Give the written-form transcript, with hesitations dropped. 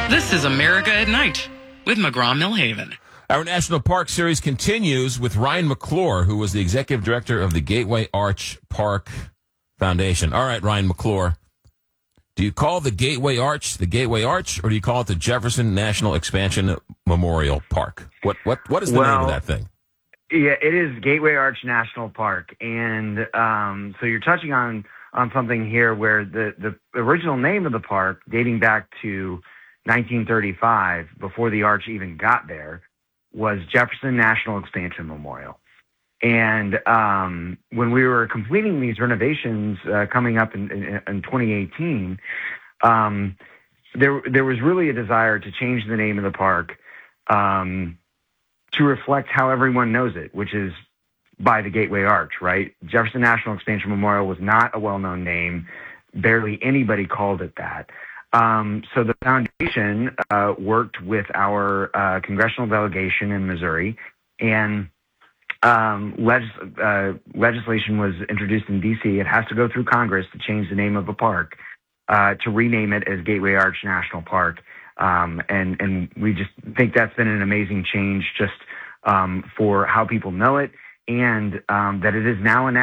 This is America at Night with McGraw-Millhaven. Our National Park Series continues with Ryan McClure, who was the executive director of the Gateway Arch Park Foundation. All right, Ryan McClure, do you call the Gateway Arch, or do you call it the Jefferson National Expansion Memorial Park? What is the name of that thing? Yeah, it is Gateway Arch National Park, and so you're touching on something here where the original name of the park, dating back to 1935, before the arch even got there, was Jefferson National Expansion Memorial. And when we were completing these renovations coming up in 2018, there was really a desire to change the name of the park to reflect how everyone knows it, which is by the Gateway Arch, right? Jefferson National Expansion Memorial was not a well-known name. Barely anybody called it that. So the foundation worked with our congressional delegation in Missouri, and legislation was introduced in D.C. It has to go through Congress to change the name of a park, to rename it as Gateway Arch National Park. And we just think that's been an amazing change just for how people know it, and that it is now a